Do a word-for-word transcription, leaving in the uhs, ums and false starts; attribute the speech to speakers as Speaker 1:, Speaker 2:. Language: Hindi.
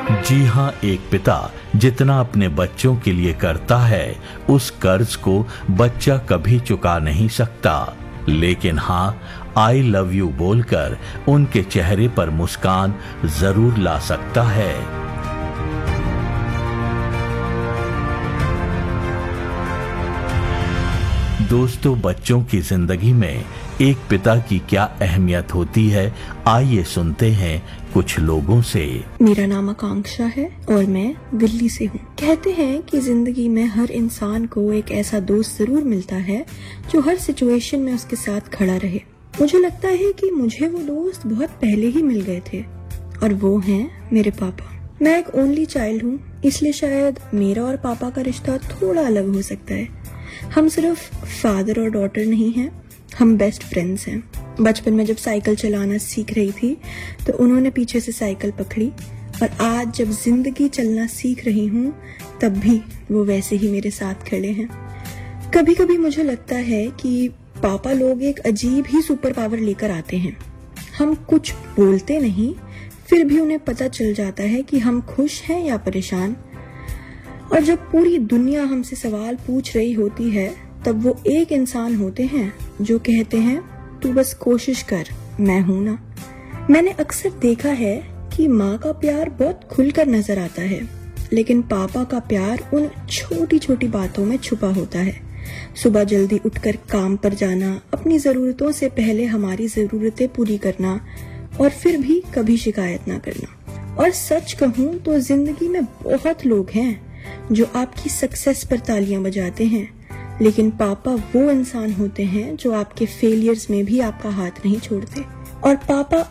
Speaker 1: जी हाँ, एक पिता जितना अपने बच्चों के लिए करता है, उस कर्ज को बच्चा कभी चुका नहीं सकता। लेकिन हाँ, आई लव यू बोलकर उनके चेहरे पर मुस्कान जरूर ला सकता है। दोस्तों, बच्चों की जिंदगी में एक पिता की क्या अहमियत होती है, आइए सुनते हैं कुछ लोगों से।
Speaker 2: मेरा नाम आकांक्षा है और मैं दिल्ली से हूँ। कहते हैं कि जिंदगी में हर इंसान को एक ऐसा दोस्त जरूर मिलता है जो हर सिचुएशन में उसके साथ खड़ा रहे। मुझे लगता है कि मुझे वो दोस्त बहुत पहले ही मिल गए थे और वो हैं मेरे पापा। मैं एक ओनली चाइल्ड हूँ, इसलिए शायद मेरा और पापा का रिश्ता थोड़ा अलग हो सकता है। हम सिर्फ फादर और डॉटर नहीं हैं, हम बेस्ट फ्रेंड्स हैं। बचपन में जब साइकिल चलाना सीख रही थी तो उन्होंने पीछे से साइकिल पकड़ी और आज जब जिंदगी चलना सीख रही हूँ तब भी वो वैसे ही मेरे साथ खड़े हैं। कभी कभी मुझे लगता है कि पापा लोग एक अजीब ही सुपर पावर लेकर आते हैं। हम कुछ बोलते नहीं, फिर भी उन्हें पता चल जाता है कि हम खुश हैं या परेशान। और जब पूरी दुनिया हमसे सवाल पूछ रही होती है तब वो एक इंसान होते हैं जो कहते हैं तू बस कोशिश कर, मैं हूं ना। मैंने अक्सर देखा है कि माँ का प्यार बहुत खुलकर नजर आता है, लेकिन पापा का प्यार उन छोटी छोटी बातों में छुपा होता है। सुबह जल्दी उठकर काम पर जाना, अपनी जरूरतों से पहले हमारी जरूरतें पूरी करना और फिर भी कभी शिकायत ना करना। और सच कहूँ तो जिंदगी में बहुत लोग हैं जो आपकी सक्सेस पर तालियां बजाते हैं, लेकिन पापा वो इंसान होते हैं जो आपके फेलियर्स में भी आपका हाथ नहीं छोड़ते। और पापा